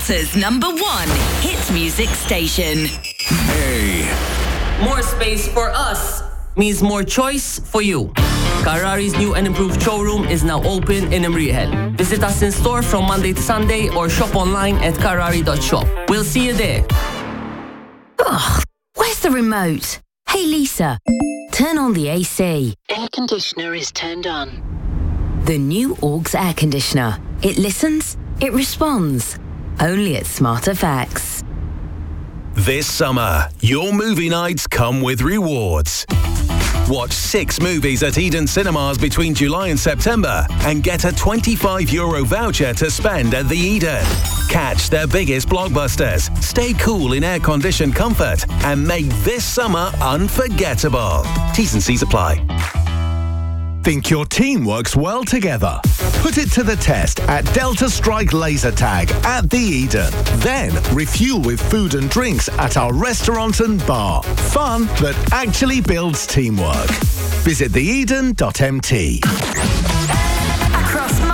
Malta's #1 hit music station. Hey. More space for us means more choice for you. Carrari's new and improved showroom is now open in Imriħel. Visit us in store from Monday to Sunday or shop online at carrari.shop. We'll see you there. Ugh, where's the remote? Hey Lisa, turn on the AC. Air conditioner is turned on. The new Augs air conditioner. It listens, it responds. Only at Smart Effects. This summer, your movie nights come with rewards. Watch 6 movies at Eden Cinemas between July and September and get a €25 voucher to spend at the Eden. Catch their biggest blockbusters, stay cool in air-conditioned comfort, and make this summer unforgettable. T's and C's apply. Think your team works well together? Put it to the test at Delta Strike Laser Tag at the Eden. Then refuel with food and drinks at our restaurant and bar. Fun that actually builds teamwork. Visit theeden.mt. Across